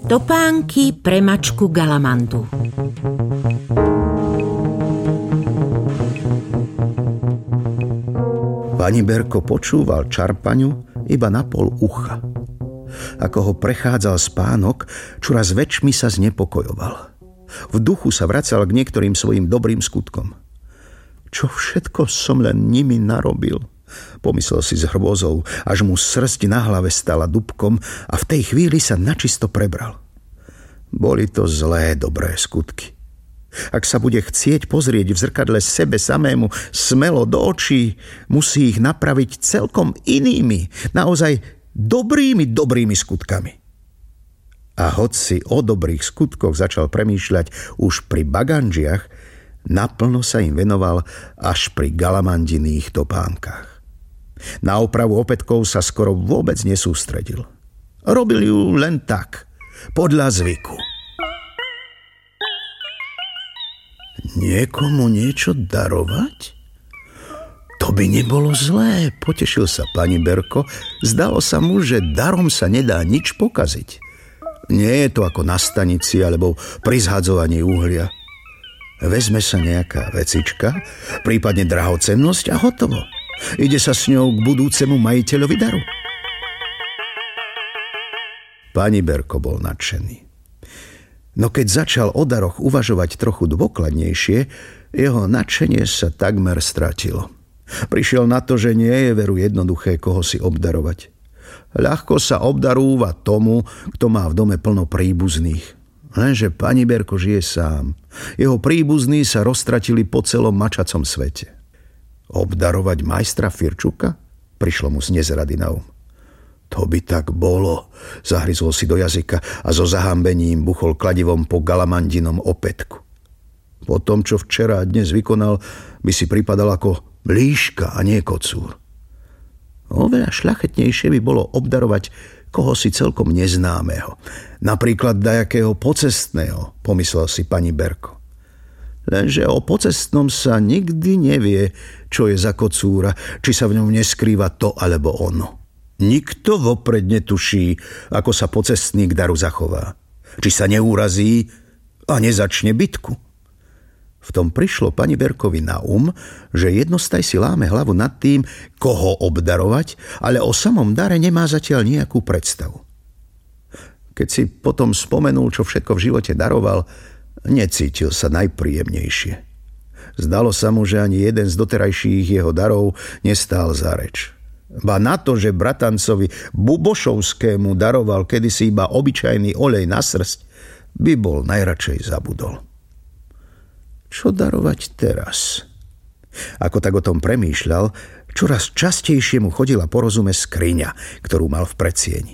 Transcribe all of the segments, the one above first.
Topánky pre mačku Galamandu. Pani Berko počúval čarpaňu iba na pol ucha. Ako ho prechádzal spánok, čoraz väčšmi sa znepokojoval. V duchu sa vracal k niektorým svojim dobrým skutkom. Čo všetko som len nimi narobil, pomyslel si s hrôzou, až mu srsť na hlave stala dúbkom a v tej chvíli sa načisto prebral. Boli to zlé dobré skutky. Ak sa bude chcieť pozrieť v zrkadle sebe samému smelo do očí, musí ich napraviť celkom inými, naozaj dobrými skutkami. A hoci o dobrých skutkoch začal premýšľať už pri Bagandžiach, naplno sa im venoval až pri Galamandiných topánkach. Na opravu opätkov sa skoro vôbec nesústredil. Robil ju len tak, podľa zvyku. Niekomu niečo darovať? To by nebolo zlé, potešil sa pani Berko. Zdalo sa mu, že darom sa nedá nič pokaziť. Nie je to ako na stanici alebo pri zhadzovaní uhlia. Vezme sa nejaká vecička, prípadne drahocennosť a hotovo. Ide sa s ňou k budúcemu majiteľovi daru. Pani Berko bol nadšený. No keď začal o daroch uvažovať trochu dôkladnejšie, jeho nadšenie sa takmer stratilo. Prišiel na to, že nie je veru jednoduché koho si obdarovať. Ľahko sa obdarúva tomu, kto má v dome plno príbuzných. Lenže pani Berko žije sám. Jeho príbuzní sa roztratili po celom mačacom svete. Obdarovať majstra Firčuka? Prišlo mu z nezrady na um. To by tak bolo, zahryzol si do jazyka a so zahambením buchol kladivom po Galamandinom opätku. Po tom, čo včera a dnes vykonal, by si pripadal ako líška a nie kocúr. Oveľa šľachetnejšie by bolo obdarovať koho si celkom neznámeho. Napríklad dajakého pocestného, pomyslel si pani Berko. Lenže o pocestnom sa nikdy nevie, čo je za kocúra, či sa v ňom neskrýva to alebo ono. Nikto vopred netuší, ako sa pocestný k daru zachová. Či sa neúrazí a nezačne bitku. V tom prišlo pani Berkovi na že jednostaj si láme hlavu nad tým, koho obdarovať, ale o samom dare nemá zatiaľ nejakú predstavu. Keď si potom spomenul, čo všetko v živote daroval, necítil sa najpríjemnejšie. Zdalo sa mu, že ani jeden z doterajších jeho darov nestál za reč. Ba na to, že bratancovi Bubošovskému daroval kedysi iba obyčajný olej na srsť, by bol najradšej zabudol. Čo darovať teraz? Ako tak o tom premýšľal, čoraz častejšie mu chodila po rozume skriňa, ktorú mal v predsieni.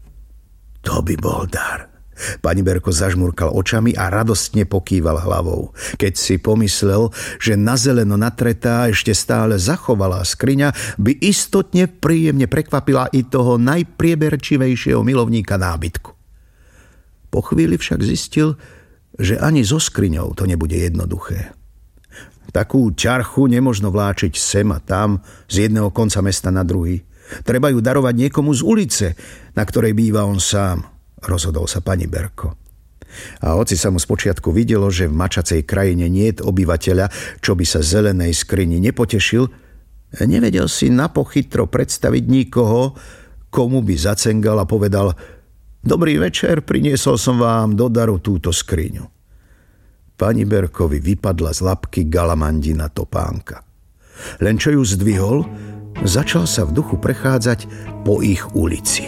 To by bol dar. Pani Berko zažmurkal očami a radostne pokýval hlavou, keď si pomyslel, že na zeleno natretá ešte stále zachovalá skriňa by istotne príjemne prekvapila i toho najprieberčivejšieho milovníka nábytku. Po chvíli však zistil, že ani so skriňou to nebude jednoduché. Takú ťarchu nemožno vláčiť sem a tam, z jedného konca mesta na druhý. Treba ju darovať niekomu z ulice, na ktorej býva on sám, rozhodol sa pani Berko. A hoci sa mu spočiatku videlo, že v mačacej krajine niet obyvateľa, čo by sa zelenej skrini nepotešil, nevedel si napochytro predstaviť nikoho, komu by zacengal a povedal: Dobrý večer, priniesol som vám do daru túto skriňu. Pani Berkovi vypadla z labky Galamandina topánka. Len čo ju zdvihol, začal sa v duchu prechádzať po ich ulici.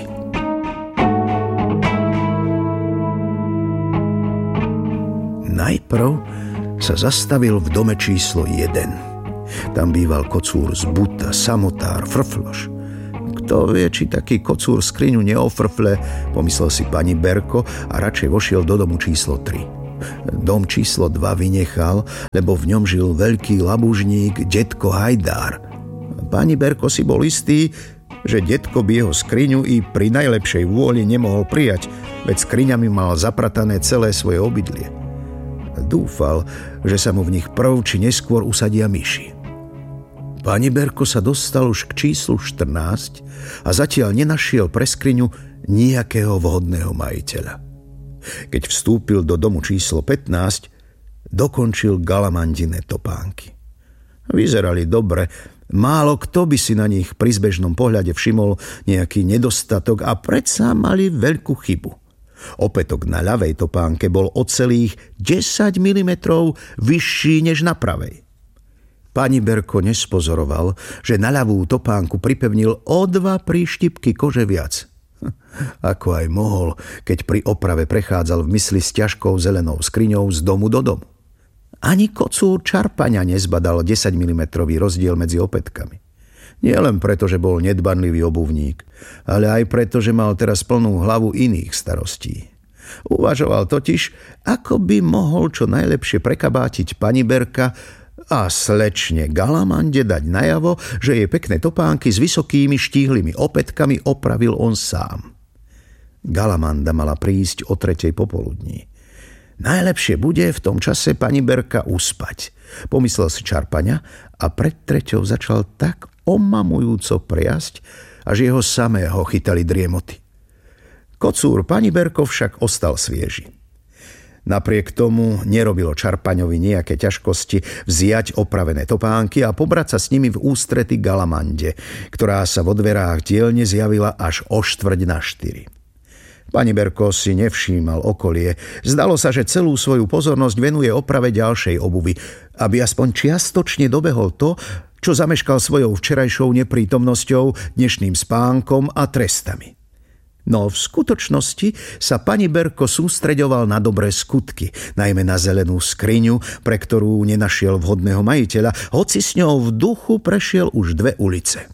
Najprv sa zastavil v dome číslo 1. Tam býval kocúr z Buta, samotár, frfloš. Kto vie, či taký kocúr skriňu neofrfle, pomyslel si pani Berko a radšej vošiel do domu číslo 3. Dom číslo 2 vynechal, lebo v ňom žil veľký labužník detko Hajdár. Pani Berko si bol istý, že detko by jeho skriňu i pri najlepšej vôli nemohol prijať, veď skriňami mal zapratané celé svoje obydlie. Dúfal, že sa mu v nich prv či neskôr usadia myši. Pani Berko sa dostal už k číslu 14 a zatiaľ nenašiel pre skriňu nejakého vhodného majiteľa. Keď vstúpil do domu číslo 15, dokončil Galamandine topánky. Vyzerali dobre, málo kto by si na nich pri zbežnom pohľade všimol nejaký nedostatok a predsa mali veľkú chybu. Opätok na ľavej topánke bol o celých 10 mm vyšší než na pravej. Paniberko nespozoroval, že na ľavú topánku pripevnil o 2 príštipky kože viac. Ako aj mohol, keď pri oprave prechádzal v mysli s ťažkou zelenou skriňou z domu do domu. Ani kocúr Čarpaňa nezbadal 10 mm rozdiel medzi opätkami. Nie len preto, že bol nedbanlivý obuvník, ale aj preto, že mal teraz plnú hlavu iných starostí. Uvažoval totiž, ako by mohol čo najlepšie prekabátiť Paniberka a slečne Galamande dať najavo, že jej pekné topánky s vysokými štíhlými opätkami opravil on sám. Galamanda mala prísť o 3:00 popoludní. Najlepšie bude v tom čase Paniberka uspať, pomyslel si Čarpaňa a pred 3:00 začal tak omamujúco priasť, až jeho samého chytali driemoty. Kocúr Paniberko však ostal svieži. Napriek tomu nerobilo Čarpaňovi nejaké ťažkosti vziať opravené topánky a pobrať sa s nimi v ústrety Galamande, ktorá sa vo dverách dielne zjavila až o 3:45. Paniberko si nevšímal okolie. Zdalo sa, že celú svoju pozornosť venuje oprave ďalšej obuvy, aby aspoň čiastočne dobehol to, čo zameškal svojou včerajšou neprítomnosťou, dnešným spánkom a trestami. No v skutočnosti sa Paniberko sústreďoval na dobré skutky, najmä na zelenú skriňu, pre ktorú nenašiel vhodného majiteľa, hoci s ňou v duchu prešiel už 2 ulice.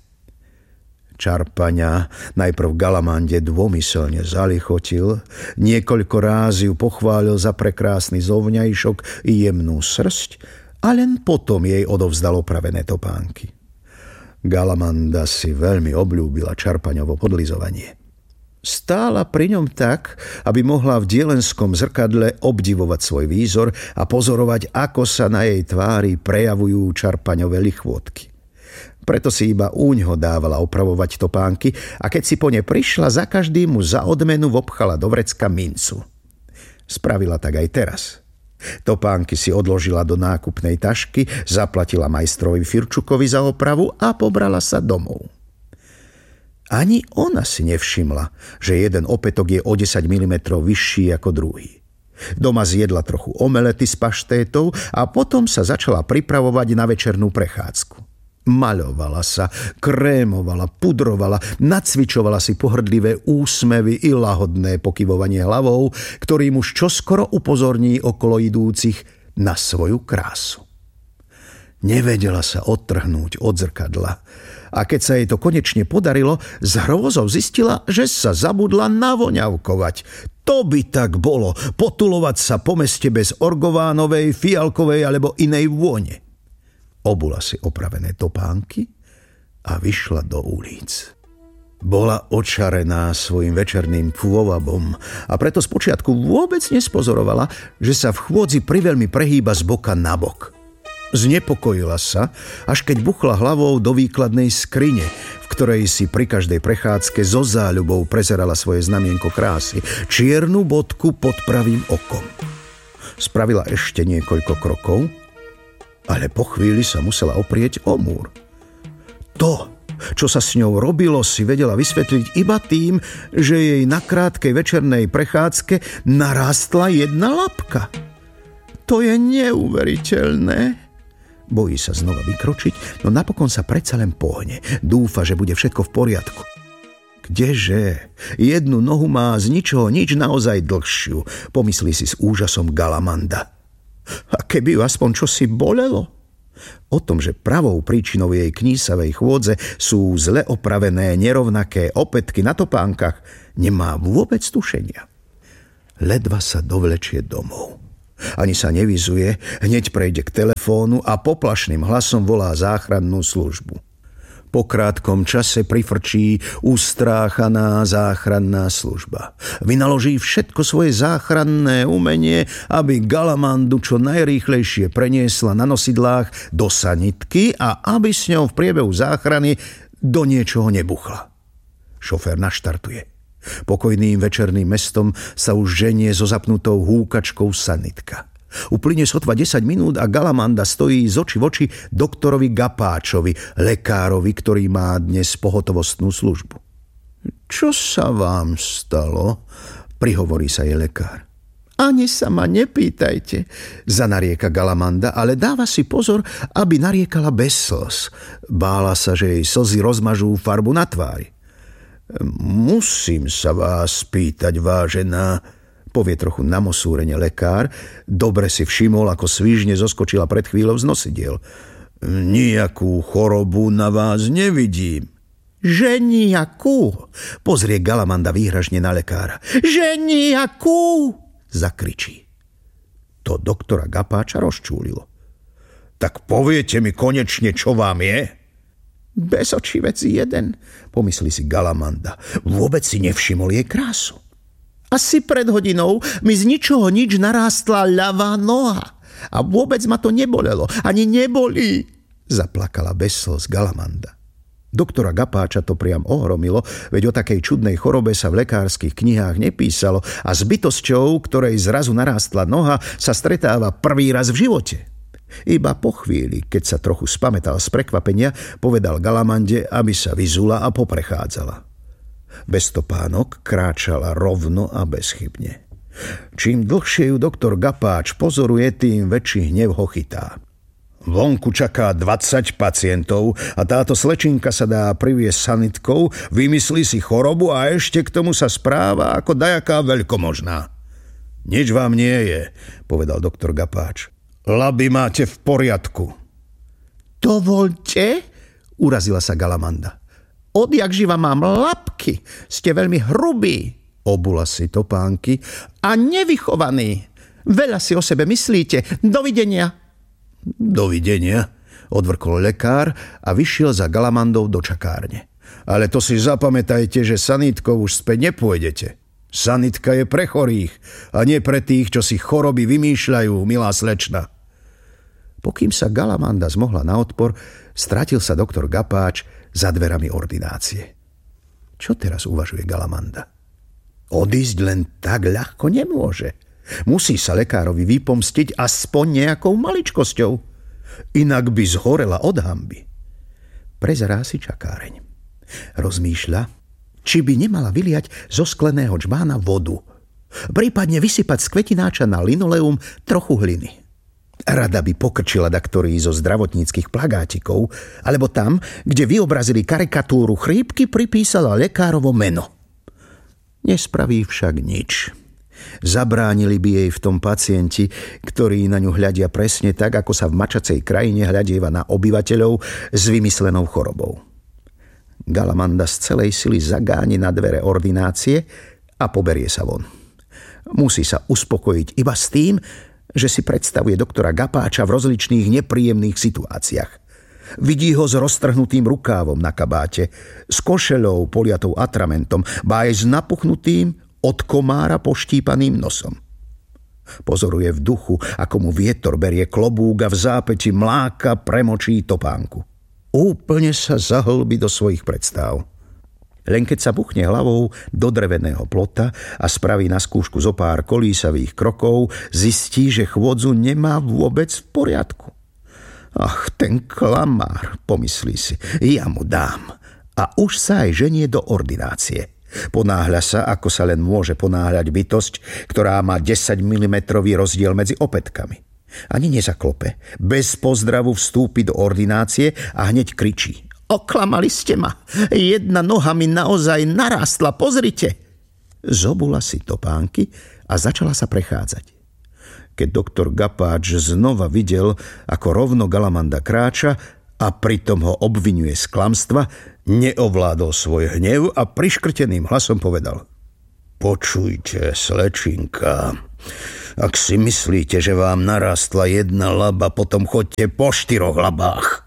Čarpaňa najprv Galamande dômyselne zalichotil, niekoľko ráz ju pochválil za prekrásny zovňajšok i jemnú srsť a len potom jej odovzdal opravené topánky. Galamanda si veľmi obľúbila Čarpaňovo podlizovanie. Stála pri ňom tak, aby mohla v dielenskom zrkadle obdivovať svoj výzor a pozorovať, ako sa na jej tvári prejavujú Čarpaňové lichvôtky. Preto si iba úňho dávala opravovať topánky a keď si po ne prišla, za každým mu za odmenu vopchala do vrecka mincu. Spravila tak aj teraz. Topánky si odložila do nákupnej tašky, zaplatila majstrovi Firčukovi za opravu a pobrala sa domov. Ani ona si nevšimla, že jeden opätok je o 10 mm vyšší ako druhý. Doma zjedla trochu omelety s paštétou a potom sa začala pripravovať na večernú prechádzku. Maľovala sa, krémovala, pudrovala, nacvičovala si pohrdlivé úsmevy i lahodné pokyvovanie hlavou, ktorým už čoskoro upozorní okolo idúcich na svoju krásu. Nevedela sa odtrhnúť od zrkadla a keď sa jej to konečne podarilo, s hrôzou zistila, že sa zabudla navoňavkovať. To by tak bolo, potulovať sa po meste bez orgovánovej, fialkovej alebo inej vône. Obula si opravené topánky a vyšla do ulic. Bola očarená svojim večerným pôvabom a preto spočiatku vôbec nespozorovala, že sa v chôdzi priveľmi prehýba z boka na bok. Znepokojila sa, až keď buchla hlavou do výkladnej skrine, v ktorej si pri každej prechádzke so záľubou prezerala svoje znamienko krásy, čiernu bodku pod pravým okom. Spravila ešte niekoľko krokov, ale po chvíli sa musela oprieť o múr. To, čo sa s ňou robilo, si vedela vysvetliť iba tým, že jej na krátkej večernej prechádzke narástla jedna labka. To je neuveriteľné. Bojí sa znova vykročiť, no napokon sa predsa len pohne. Dúfa, že bude všetko v poriadku. Kdeže? Jednu nohu má z ničoho nič naozaj dlhšiu, pomyslí si s úžasom Galamanda. A keby ju aspoň čosi bolelo? O tom, že pravou príčinou jej knísavej chôdze sú zle opravené nerovnaké opätky na topánkach, nemá vôbec tušenia. Ledva sa dovlečie domov. Ani sa nevyzuje, hneď prejde k telefónu a poplašným hlasom volá záchrannú službu. Po krátkom čase prifrčí ustráchaná záchranná služba. Vynaloží všetko svoje záchranné umenie, aby Galamandu čo najrýchlejšie preniesla na nosidlách do sanitky a aby s ňou v priebehu záchrany do niečoho nebuchla. Šofér naštartuje. Pokojným večerným mestom sa už ženie so zapnutou húkačkou sanitka. Uplynie sotva 10 minút a Galamanda stojí z očí v oči doktorovi Gapáčovi, lekárovi, ktorý má dnes pohotovostnú službu. Čo sa vám stalo? Prihovorí sa jej lekár. Ani sa ma nepýtajte, zanarieka Galamanda, ale dáva si pozor, aby nariekala bez slz. Bála sa, že jej slzy rozmažú farbu na tvári. Musím sa vás pýtať, vážená, povie trochu namosúrene lekár. Dobre si všimol, ako svižne zoskočila pred chvíľou z nosidiel. Nijakú chorobu na vás nevidím. Že nijakú? Pozrie Galamanda výhražne na lekára. Že nijakú? Zakričí. To doktora Gapáča rozčúlilo. Tak poviete mi konečne, čo vám je? Bezočivec jeden, pomyslí si Galamanda. Vôbec si nevšimol jej krásu. Asi pred hodinou mi z ničoho nič narástla ľavá noha. A vôbec ma to nebolelo, ani nebolí, zaplakala bez slz Galamanda. Doktora Gapáča to priam ohromilo, veď o takej čudnej chorobe sa v lekárskych knihách nepísalo a s bytosťou, ktorej zrazu narástla noha, sa stretáva prvý raz v živote. Iba po chvíli, keď sa trochu spamätal z prekvapenia, povedal Galamande, aby sa vyzula a poprechádzala. Bez topánok kráčala rovno a bezchybne. Čím dlhšie ju doktor Gapáč pozoruje, tým väčší hnev ho chytá. Vonku čaká 20 pacientov a táto slečinka sa dá priviesť sanitkou, vymyslí si chorobu a ešte k tomu sa správa ako dajaká veľkomožná. Nič vám nie je, povedal doktor Gapáč. Laby máte v poriadku. Dovoľte, urazila sa Galamanda. Odjak živa mám labky, ste veľmi hrubí, obula si topánky, a nevychovaní. Veľa si o sebe myslíte. Dovidenia. Dovidenia, odvrkol lekár a vyšiel za Galamandou do čakárne. Ale to si zapamätajte, že sanitkou už späť nepôjdete. Sanitka je pre chorých a nie pre tých, čo si choroby vymýšľajú, milá slečna. Pokým sa Galamanda zmohla na odpor, stratil sa doktor Gapáč za dverami ordinácie. Čo teraz uvažuje Galamanda? Odísť len tak ľahko nemôže. Musí sa lekárovi vypomstiť aspoň nejakou maličkosťou. Inak by zhorela od hanby. Prezerá si čakáreň. Rozmýšľa, či by nemala vyliať zo skleného džbána vodu. Prípadne vysypať z kvetináča na linoleum trochu hliny. Rada by pokrčila daktorí zo zdravotníckych plagátikov, alebo tam, kde vyobrazili karikatúru chrípky, pripísala lekárovo meno. Nespraví však nič. Zabránili by jej v tom pacienti, ktorí na ňu hľadia presne tak, ako sa v mačacej krajine hľadieva na obyvateľov s vymyslenou chorobou. Galamanda z celej sily zagáni na dvere ordinácie a poberie sa von. Musí sa uspokojiť iba s tým, že si predstavuje doktora Gapáča v rozličných nepríjemných situáciách. Vidí ho s roztrhnutým rukávom na kabáte, s košeľou poliatou atramentom, ba aj s napuchnutým od komára poštípaným nosom. Pozoruje v duchu, ako mu vietor berie klobúk a v zápäti mláka premočí topánku. Úplne sa zahlbí do svojich predstav. Len keď sa buchne hlavou do dreveného plota a spraví na skúšku zo pár kolísavých krokov, zistí, že chôdzu nemá vôbec v poriadku. Ach, ten klamár, pomyslí si, ja mu dám. A už sa aj ženie do ordinácie. Ponáhľa sa, ako sa len môže ponáhľať bytosť, ktorá má 10 mm rozdiel medzi opätkami. Ani nezaklope. Bez pozdravu vstúpi do ordinácie a hneď kričí. Oklamali ste ma. Jedna noha mi naozaj narástla, pozrite. Zobula si topánky a začala sa prechádzať. Keď doktor Gapáč znova videl, ako rovno Galamanda kráča a pritom ho obviňuje z klamstva, neovládol svoj hnev a priškrteným hlasom povedal: Počujte, slečinka, ak si myslíte, že vám narastla jedna laba, potom choďte po 4 labách.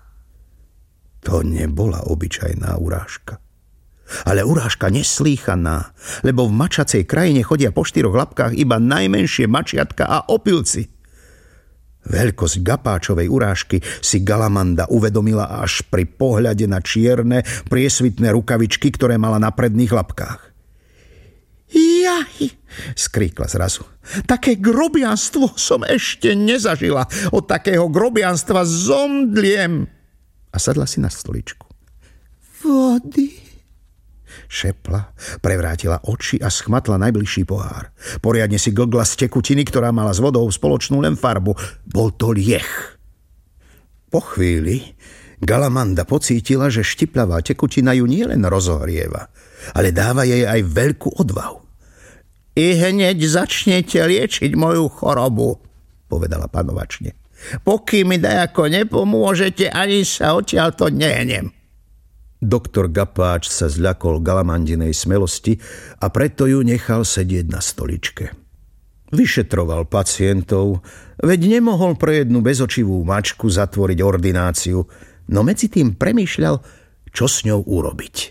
To nebola obyčajná urážka, ale urážka neslýchaná, lebo v mačacej krajine chodia po 4 labkách iba najmenšie mačiatka a opilci. Veľkosť Gapáčovej urážky si Galamanda uvedomila až pri pohľade na čierne, priesvitné rukavičky, ktoré mala na predných labkách. Jaj, skríkla zrazu. Také grobianstvo som ešte nezažila. Od takého grobianstva zomdliem. A sadla si na stoličku. Vody, šepla, prevrátila oči a schmatla najbližší pohár. Poriadne si glgla z tekutiny, ktorá mala s vodou spoločnú len farbu. Bol to lieh. Po chvíli Galamanda pocítila, že štipľavá tekutina ju nielen rozohrieva, ale dáva jej aj veľkú odvahu. I hneď začnete liečiť moju chorobu, povedala panovačne. Pokým mi dajako nepomôžete, ani sa odtiaľto nehnem. Doktor Gapáč sa zľakol Galamandinej smelosti a preto ju nechal sedieť na stoličke. Vyšetroval pacientov, veď nemohol pre jednu bezočivú mačku zatvoriť ordináciu, no medzi tým premýšľal, čo s ňou urobiť.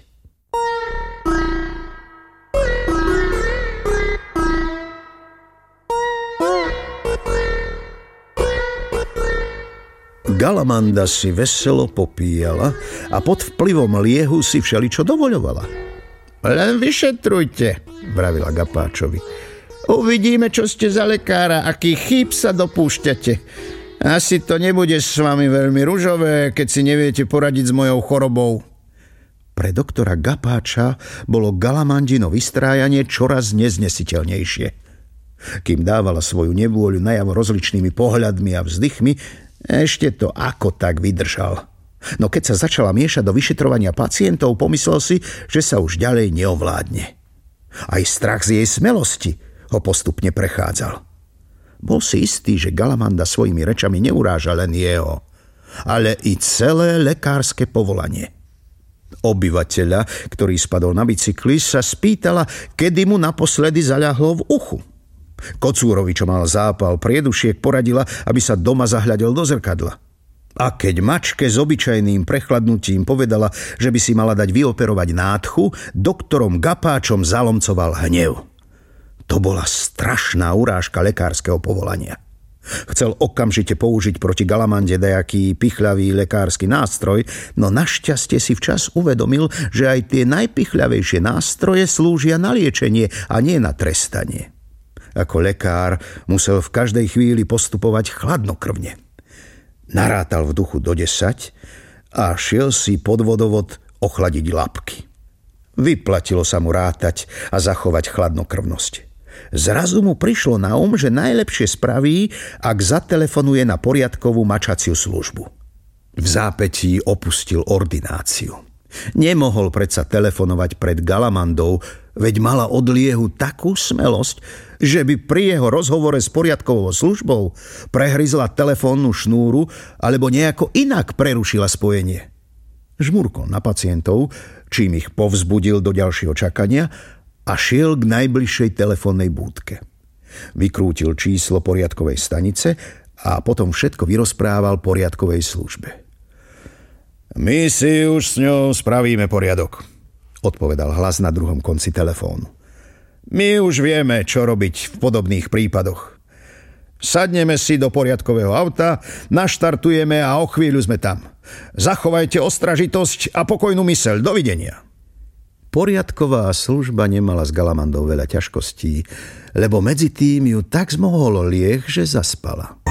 Galamanda si veselo popíjala a pod vplyvom liehu si všeličo dovoľovala. Len vyšetrujte, vravila Gapáčovi. Uvidíme, čo ste za lekára, aký chýb sa dopúšťate. Asi to nebude s vami veľmi ružové, keď si neviete poradiť s mojou chorobou. Pre doktora Gapáča bolo Galamandino vystrájanie čoraz neznesiteľnejšie. Kým dávala svoju nevôľu najavo rozličnými pohľadmi a vzdychmi, ešte to ako tak vydržal. No keď sa začala miešať do vyšetrovania pacientov, pomyslel si, že sa už ďalej neovládne. Aj strach z jej smelosti ho postupne prechádzal. Bol si istý, že Galamanda svojimi rečami neuráža len jeho, ale i celé lekárske povolanie. Obyvateľa, ktorý spadol na bicykli, sa spýtala, kedy mu naposledy zaľahlo v uchu. Kocúrovi, čo mal zápal priedušiek, poradila, aby sa doma zahľadil do zrkadla. A keď mačke s obyčajným prechladnutím povedala, že by si mala dať vyoperovať nádchu, doktorom Gapáčom zalomcoval hnev. To bola strašná urážka lekárskeho povolania. Chcel okamžite použiť proti Galamande dajaký pichľavý lekársky nástroj, no našťastie si včas uvedomil, že aj tie najpichľavejšie nástroje slúžia na liečenie a nie na trestanie. Ako lekár musel v každej chvíli postupovať chladnokrvne. Narátal v duchu do 10 a šiel si pod vodovod ochladiť labky. Vyplatilo sa mu rátať a zachovať chladnokrvnosť. Zrazu mu prišlo na že najlepšie spraví, ak zatelefonuje na poriadkovú mačaciu službu. V zápätí opustil ordináciu. Nemohol predsa telefonovať pred Galamandou, veď mala od liehu takú smelosť, že by pri jeho rozhovore s poriadkovou službou prehryzla telefónnu šnúru alebo nejako inak prerušila spojenie. Žmurkol na pacientov, čím ich povzbudil do ďalšieho čakania a šiel k najbližšej telefónnej búdke. Vykrútil číslo poriadkovej stanice a potom všetko vyrozprával poriadkovej službe. My si už s ňou spravíme poriadok, odpovedal hlas na druhom konci telefónu. My už vieme, čo robiť v podobných prípadoch. Sadneme si do poriadkového auta, naštartujeme a o chvíľu sme tam. Zachovajte ostražitosť a pokojnú myseľ. Dovidenia. Poriadková služba nemala s Galamandou veľa ťažkostí, lebo medzi tým ju tak zmohol lieh, že zaspala.